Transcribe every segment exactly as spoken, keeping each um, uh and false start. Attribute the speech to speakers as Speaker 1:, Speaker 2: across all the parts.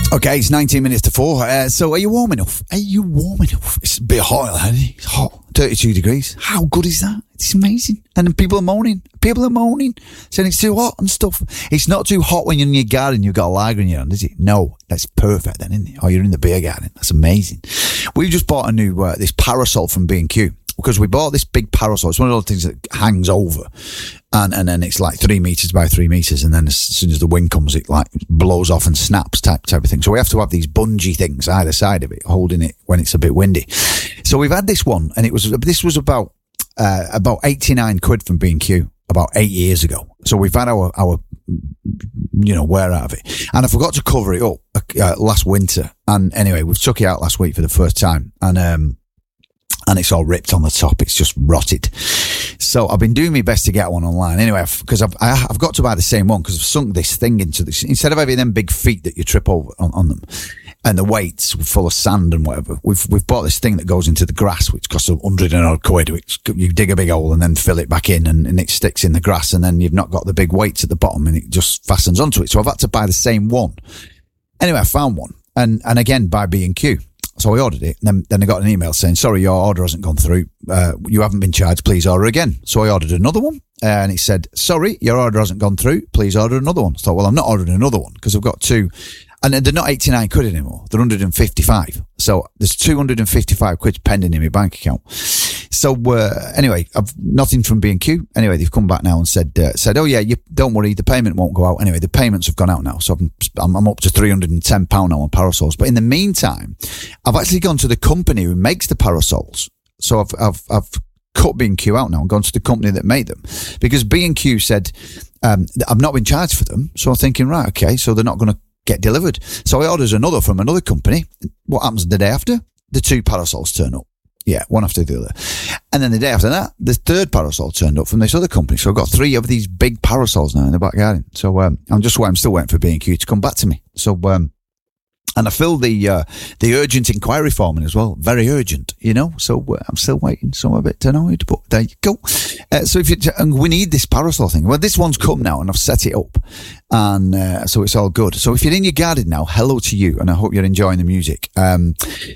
Speaker 1: Okay, it's nineteen minutes to four. Uh, so are you warm enough? Are you warm enough? It's a bit hot, isn't it? It's hot. thirty-two degrees. How good is that? It's amazing. And then people are moaning. People are moaning, saying it's too hot and stuff. It's not too hot when you're in your garden, you've got a lager in your hand, is it? No, that's perfect then, isn't it? Oh, you're in the beer garden. That's amazing. We've just bought a new, uh, this parasol from B and Q. Because we bought this big parasol. It's one of those things that hangs over. And and then it's like three metres by three metres. And then as soon as the wind comes, it like blows off and snaps type, type of thing. So we have to have these bungee things either side of it, holding it when it's a bit windy. So we've had this one, and it was this was about uh, about eighty-nine quid from B and Q about eight years ago. So we've had our, our you know, wear out of it. And I forgot to cover it up uh, last winter. And anyway, we've took it out last week for the first time. And, um, and it's all ripped on the top. It's just rotted. So I've been doing my best to get one online. Anyway, because I've, I've, I've got to buy the same one because I've sunk this thing into this. Instead of having them big feet that you trip over on, on them and the weights full of sand and whatever, we've we've bought this thing that goes into the grass, which costs a hundred and odd quid. Which you dig a big hole and then fill it back in and, and it sticks in the grass, and then you've not got the big weights at the bottom and it just fastens onto it. So I've had to buy the same one. Anyway, I found one, and, and again, by B and Q. So I ordered it, and then, then I got an email saying, sorry, your order hasn't gone through. Uh, you haven't been charged. Please order again. So I ordered another one, uh, and it said, sorry, your order hasn't gone through. Please order another one. So I thought, well, I'm not ordering another one because I've got two. And they're not eighty-nine quid anymore. They're one hundred fifty-five. So there's two hundred fifty-five quid pending in my bank account. So, uh, anyway, I've nothing from B and Q. Anyway, they've come back now and said, uh, said, oh yeah, you don't worry, the payment won't go out. Anyway, the payments have gone out now. So I'm, I'm up to three hundred ten pounds now on parasols. But in the meantime, I've actually gone to the company who makes the parasols. So I've, I've, I've cut B and Q out now and gone to the company that made them, because B and Q said, um, I've not been charged for them. So I'm thinking, right, okay, so they're not going to get delivered. So I ordered another from another company. What happens the day after? The two parasols turn up. Yeah, one after the other. And then the day after that, the third parasol turned up from this other company. So I've got three of these big parasols now in the back garden. So um, I'm just I'm still waiting for B and Q to come back to me. So um, and I filled the uh, the urgent inquiry form in as well. Very urgent, you know. So uh, I'm still waiting. So I'm a bit annoyed, but there you go. Uh, so if you and we need this parasol thing. Well, this one's come now, and I've set it up, and uh, so it's all good. So if you're in your garden now, hello to you, and I hope you're enjoying the music. Um,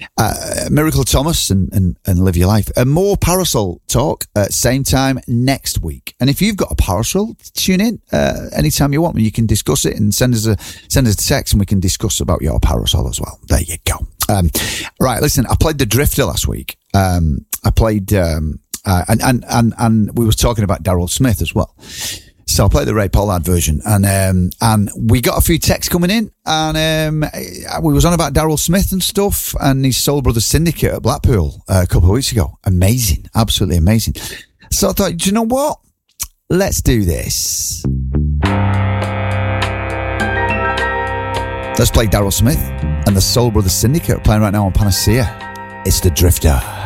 Speaker 1: uh, Miracle Thomas and, and and live your life. Uh, more parasol talk at same time next week. And if you've got a parasol, tune in uh, anytime you want. You can discuss it and send us a send us a text, and we can discuss about your parasol as well. There you go. Um, right, listen, I played the Drifter last week. Um, I played, um, uh, and, and, and, and we was talking about Daryl Smith as well. So I played the Ray Pollard version, and, um, and we got a few texts coming in, and, um, we was on about Daryl Smith and stuff and his Soul Brothers Syndicate at Blackpool uh, a couple of weeks ago. Amazing. Absolutely amazing. So I thought, do you know what? Let's do this. Let's play Daryl Smith and the Soul Brothers Syndicate playing right now on Panacea. It's the Drifter.